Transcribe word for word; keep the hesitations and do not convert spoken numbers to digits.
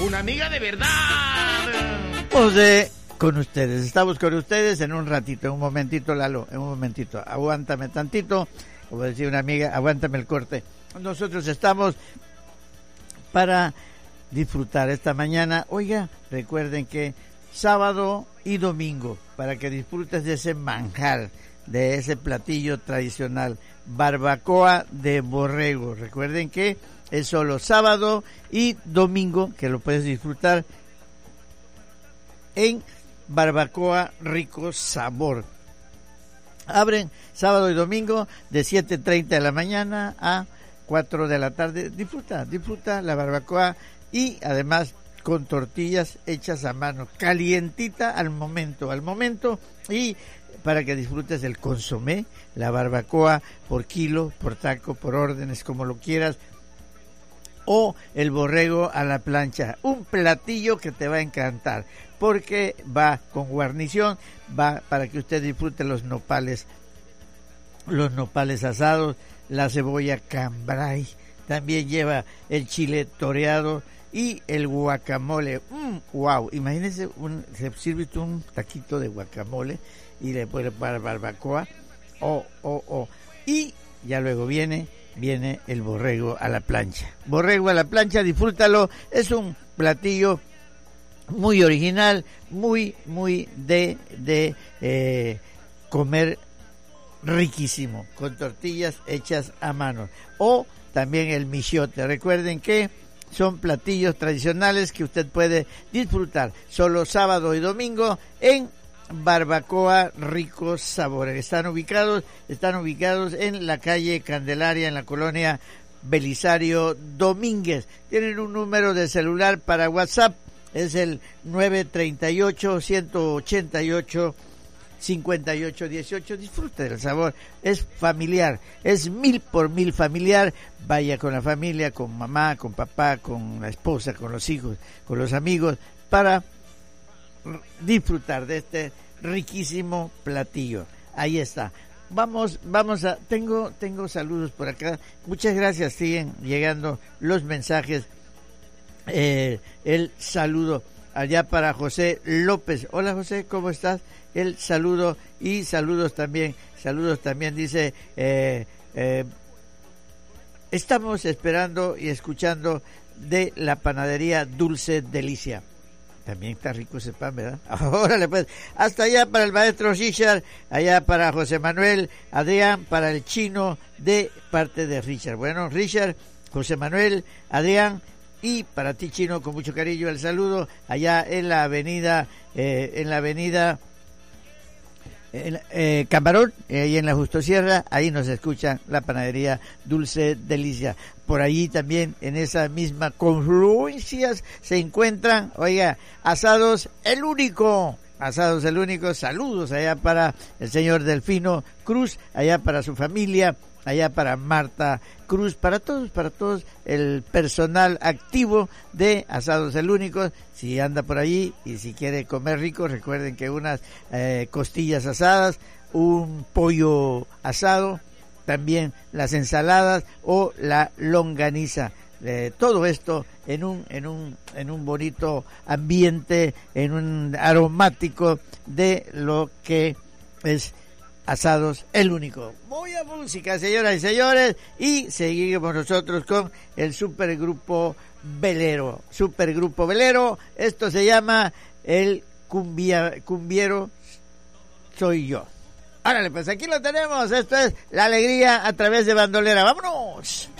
una amiga de verdad. José, con ustedes, estamos con ustedes en un ratito, en un momentito, Lalo, en un momentito, aguántame tantito, como decía una amiga, aguántame el corte. Nosotros estamos para disfrutar esta mañana. Oiga, recuerden que sábado y domingo, para que disfrutes de ese manjar, de ese platillo tradicional, barbacoa de borrego. Recuerden que es solo sábado y domingo que lo puedes disfrutar en Barbacoa Rico Sabor. Abren sábado y domingo de siete treinta de la mañana a cuatro de la tarde. Disfruta, disfruta la barbacoa y además con tortillas hechas a mano, calientita al momento, al momento, y para que disfrutes el consomé, la barbacoa por kilo, por taco, por órdenes, como lo quieras, o el borrego a la plancha, un platillo que te va a encantar, porque va con guarnición, va para que usted disfrute los nopales, los nopales asados, la cebolla cambray, también lleva el chile toreado y el guacamole. Mm, wow, imagínese, un, se sirve un taquito de guacamole y le pone para barbacoa, oh, oh, oh, y ya luego viene, viene el borrego a la plancha. Borrego a la plancha, disfrútalo, es un platillo muy original, muy, muy de, de eh, comer riquísimo, con tortillas hechas a mano. O también el michiote. Recuerden que son platillos tradicionales que usted puede disfrutar solo sábado y domingo en Barbacoa Rico Sabor. Están ubicados, están ubicados en la calle Candelaria, en la colonia Belisario Domínguez. Tienen un número de celular para WhatsApp, es el nueve treinta y ocho, ciento ochenta y ocho, cincuenta y ocho dieciocho. Disfrute del sabor, es familiar, es mil por mil familiar. Vaya con la familia, con mamá, con papá, con la esposa, con los hijos, con los amigos, para disfrutar de este riquísimo platillo. Ahí está. Vamos, vamos a, tengo, tengo saludos por acá. Muchas gracias, siguen llegando los mensajes. Eh, el saludo allá para José López. Hola José, ¿cómo estás? El saludo y saludos también, saludos también dice, eh, eh, estamos esperando y escuchando de la panadería Dulce Delicia. También está rico ese pan, ¿verdad? Órale pues, hasta allá para el maestro Richard, allá para José Manuel, Adrián, para el chino de parte de Richard. Bueno, Richard, José Manuel, Adrián, y para ti, chino, con mucho cariño el saludo allá en la avenida, eh, en la avenida en, eh, Camarón, eh, ahí en la Justo Sierra, ahí nos escuchan la panadería Dulce Delicia. Por allí también, en esa misma confluencia, se encuentran, oiga, Asados El Único. Asados El Único, saludos allá para el señor Delfino Cruz, allá para su familia, allá para Marta Cruz, para todos, para todos el personal activo de Asados El Único. Si anda por allí y si quiere comer rico, recuerden que unas eh, costillas asadas, un pollo asado, también las ensaladas o la longaniza. Eh, todo esto en un en un en un bonito ambiente, en un aromático de lo que es Asados El Único. Voy a música, señoras y señores, y seguimos nosotros con el supergrupo Velero. Supergrupo Velero, esto se llama El cumbia, Cumbiero Soy Yo. Árale, pues aquí lo tenemos, esto es La Alegría a través de Bandolera. ¡Vámonos!